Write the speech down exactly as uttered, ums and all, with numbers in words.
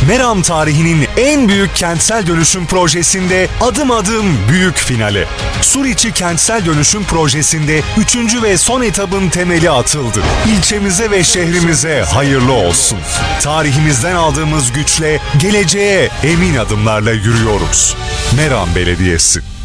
Meram tarihinin en büyük kentsel dönüşüm projesinde adım adım büyük finale. Suriçi Kentsel Dönüşüm Projesi'nde üçüncü ve son etabın temeli atıldı. İlçemize ve şehrimize hayırlı olsun. Tarihimizden aldığımız güçle geleceğe emin adımlarla yürüyoruz. Meram Belediyesi.